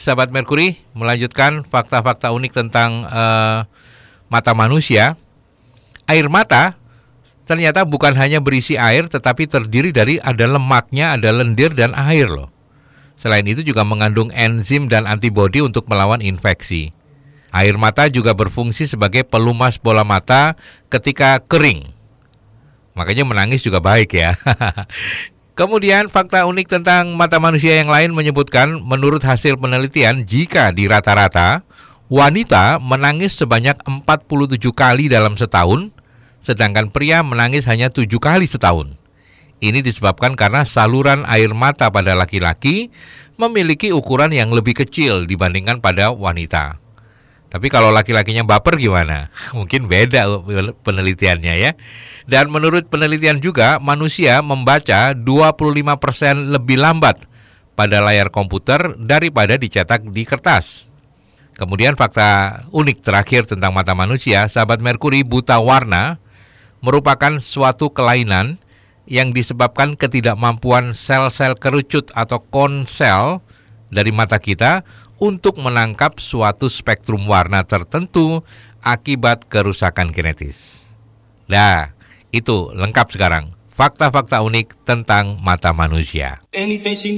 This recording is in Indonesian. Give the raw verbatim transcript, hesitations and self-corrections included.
sahabat Merkuri, melanjutkan fakta-fakta unik tentang uh, mata manusia. Air mata ternyata bukan hanya berisi air, tetapi terdiri dari ada lemaknya, ada lendir dan air loh. Selain itu juga mengandung enzim dan antibodi untuk melawan infeksi. Air mata juga berfungsi sebagai pelumas bola mata ketika kering. Makanya menangis juga baik ya. Kemudian fakta unik tentang mata manusia yang lain menyebutkan, menurut hasil penelitian, jika di rata-rata wanita menangis sebanyak empat puluh tujuh kali dalam setahun, sedangkan pria menangis hanya tujuh kali setahun. Ini disebabkan karena saluran air mata pada laki-laki memiliki ukuran yang lebih kecil dibandingkan pada wanita. Tapi kalau laki-lakinya baper gimana? Mungkin beda penelitiannya ya. Dan menurut penelitian juga, manusia membaca dua puluh lima persen lebih lambat pada layar komputer daripada dicetak di kertas. Kemudian fakta unik terakhir tentang mata manusia, sahabat Merkuri, buta warna merupakan suatu kelainan yang disebabkan ketidakmampuan sel-sel kerucut atau konsel dari mata kita untuk menangkap suatu spektrum warna tertentu akibat kerusakan genetis. Nah, itu lengkap sekarang fakta-fakta unik tentang mata manusia.